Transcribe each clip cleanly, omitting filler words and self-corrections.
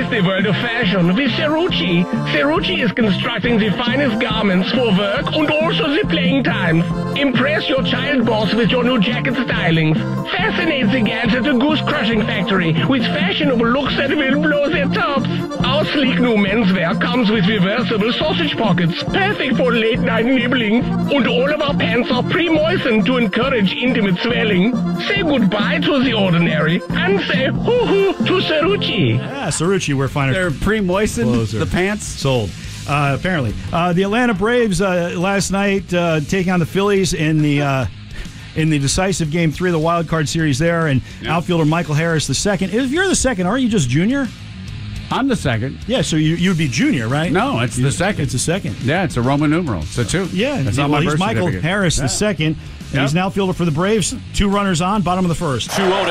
Embrace the world of fashion with Cerrucci. Cerrucci is constructing the finest garments for work and also the playing times. Impress your child boss with your new jacket stylings. Fascinate the gals at the Goose Crushing Factory with fashionable looks that will blow their tops. Our sleek new menswear comes with reversible sausage pockets, perfect for late-night nibbling. And all of our pants are pre-moistened to encourage intimate swelling. Say goodbye to the ordinary and say hoo-hoo to Cerrucci. Yeah, Cerrucci, we're fine. They're pre-moistened, the pants? Sold. Apparently. The Atlanta Braves last night taking on the Phillies in the decisive Game 3 of the Wild Card Series there, and outfielder Michael Harris the second. If you're the second, aren't you just junior? I'm the second. Yeah, so you'd be junior, right? No, it's the second. It's the second. Yeah, it's a Roman numeral. So two. Yeah, that's on my he's birth Michael certificate. Harris the second. And he's an outfielder for the Braves. 2 runners on, bottom of the first. 2-0 to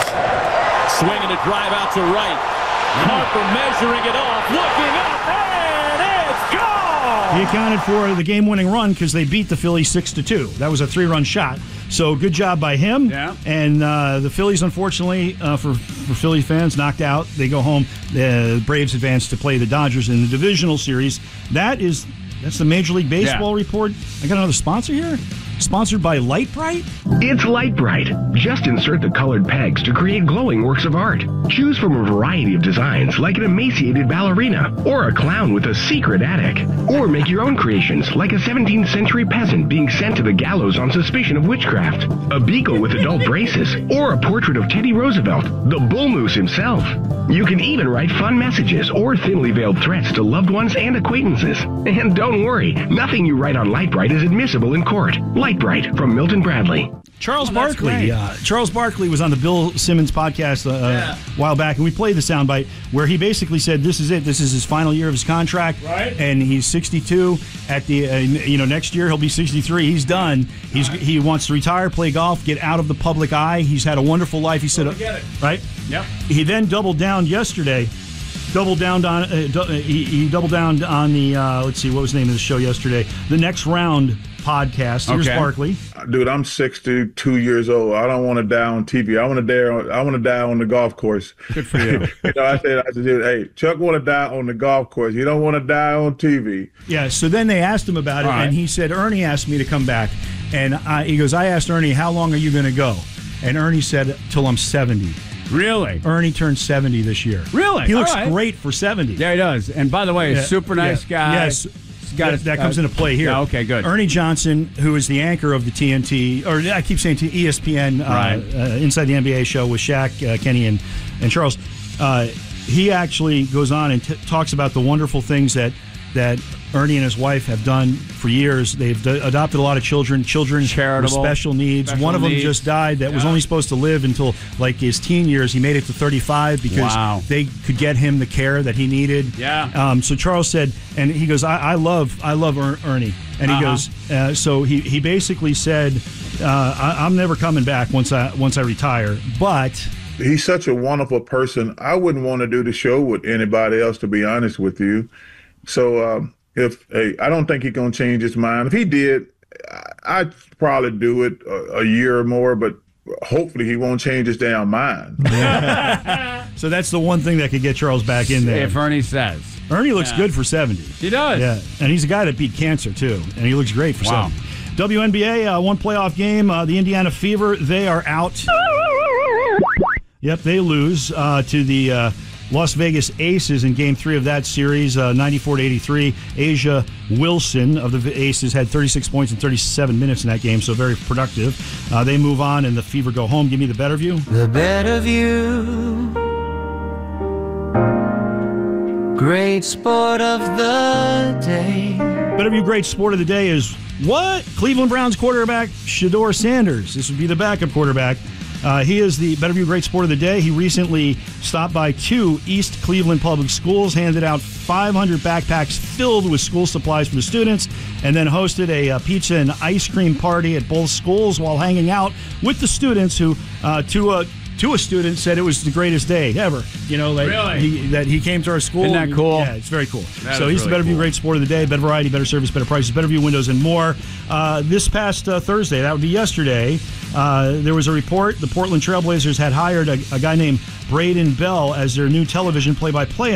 Harris. Swinging a drive out to right. Harper measuring it off, looking up, and it's gone! He accounted for the game-winning run because they beat the Phillies 6-2. That was a 3-run shot. So good job by him. Yeah. And the Phillies, unfortunately, for Philly fans, knocked out. They go home. The Braves advance to play the Dodgers in the divisional series. That's the Major League Baseball report. I got another sponsor here. Sponsored by Light Bright? It's Light Bright. Just insert the colored pegs to create glowing works of art. Choose from a variety of designs like an emaciated ballerina or a clown with a secret attic. Or make your own creations like a 17th century peasant being sent to the gallows on suspicion of witchcraft, a beagle with adult braces, or a portrait of Teddy Roosevelt, the bull moose himself. You can even write fun messages or thinly veiled threats to loved ones and acquaintances. And don't worry, nothing you write on Light Bright is admissible in court. Light Bright from Milton Bradley. Charles Barkley. Charles Barkley was on the Bill Simmons podcast a while back, and we played the soundbite where he basically said, "This is it. This is his final year of his contract, and he's 62. At the next year he'll be 63. He's done. He wants to retire, play golf, get out of the public eye. He's had a wonderful life." He said, "Right." Yep. He then doubled down yesterday. He doubled down on the let's see, what was the name of the show yesterday? The Next Round podcast. Here's Barkley. Dude, I'm 62 years old. I don't want to die on TV. I want to die on the golf course. Good for you. I said, dude, hey, Chuck want to die on the golf course. You don't want to die on TV. Yeah. So then they asked him about it, and he said, "Ernie asked me to come back," and he goes, "I asked Ernie, how long are you going to go?" And Ernie said, "Till I'm 70." Really? Ernie turned 70 this year. Really? He looks great for 70. Yeah, he does. And by the way, a super nice guy. Yes. That comes into play here. Yeah, okay, good. Ernie Johnson, who is the anchor of the TNT, or I keep saying ESPN Inside the NBA show with Shaq, Kenny, and Charles, he actually goes on and talks about the wonderful things that Ernie and his wife have done for years. They've adopted a lot of children with special needs. One of them just died that was only supposed to live until like his teen years. He made it to 35 because they could get him the care that he needed. Yeah. So Charles said, and he goes, I love Ernie. And he goes, so he basically said, I'm never coming back once I retire, but... He's such a wonderful person. I wouldn't want to do the show with anybody else, to be honest with you. So I don't think he's going to change his mind. If he did, I'd probably do it a year or more, but hopefully he won't change his damn mind. So that's the one thing that could get Charles back in there. If Ernie says. Ernie looks good for 70. He does. Yeah, and he's a guy that beat cancer, too, and he looks great for 70. WNBA, one playoff game, the Indiana Fever, they are out. Yep, they lose to the Las Vegas Aces in Game 3 of that series, 94-83. Asia Wilson of the Aces had 36 points in 37 minutes in that game, so very productive. They move on, and the Fever go home. Give me the better view. The better view. Great sport of the day. Better view great sport of the day is what? Cleveland Browns quarterback Shedeur Sanders. This would be the backup quarterback. He is the Better View Great Sport of the Day. He recently stopped by 2 East Cleveland public schools, handed out 500 backpacks filled with school supplies for the students, and then hosted a pizza and ice cream party at both schools while hanging out with the students who, to a student, said it was the greatest day ever. You know, like he came to our school. Isn't that cool? Yeah, it's very cool. So really he's the Better View Great Sport of the Day. Better variety, better service, better prices, Better View windows, and more. This past Thursday, that would be yesterday, there was a report the Portland Trailblazers had hired a guy named Braden Bell as their new television play-by-play